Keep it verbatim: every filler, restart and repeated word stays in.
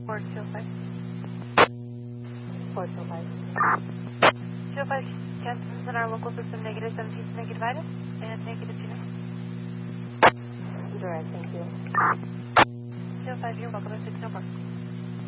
Ford two oh five. Ford two oh five. two oh five, Kansas in our local system, negative seventeen to negative item, and negative two nine. Direct, thank you. two oh five, you're welcome, it's six oh four.